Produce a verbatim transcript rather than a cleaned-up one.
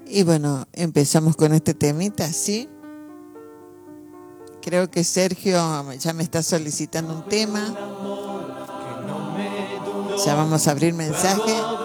Y bueno, empezamos con este temita, ¿sí? Creo que Sergio ya me está solicitando un tema. Ya vamos a abrir mensaje.